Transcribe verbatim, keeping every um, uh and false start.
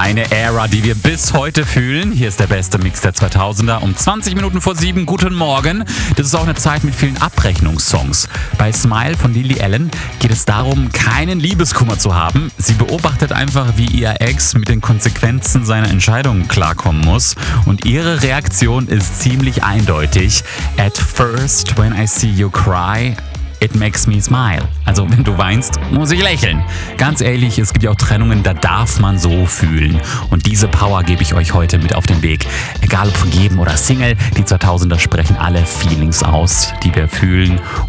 Eine Ära, die wir bis heute fühlen. Hier ist der beste Mix der zweitausender um zwanzig Minuten vor sieben. Guten Morgen. Das ist auch eine Zeit mit vielen Abrechnungssongs. Bei Smile von Lily Allen geht es darum, keinen Liebeskummer zu haben. Sie beobachtet einfach, wie ihr Ex mit den Konsequenzen seiner Entscheidungen klarkommen muss. Und ihre Reaktion ist ziemlich eindeutig. At first, when I see you cry, it makes me smile. Also wenn du weinst, muss ich lächeln. Ganz ehrlich, es gibt ja auch Trennungen, da darf man so fühlen. Und diese Power gebe ich euch heute mit auf den Weg. Egal ob vergeben oder Single, die zweitausender sprechen alle Feelings aus, die wir fühlen.